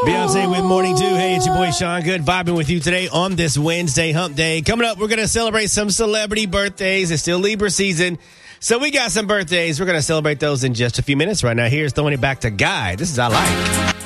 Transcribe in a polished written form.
Beyonce with Morning Dew. Hey, it's your boy Sean Good, vibing with you today on this Wednesday hump day. Coming up, we're going to celebrate some celebrity birthdays. It's still Libra season, so we got some birthdays. We're going to celebrate those in just a few minutes. Right now, here's throwing it back to Guy. This is I Like.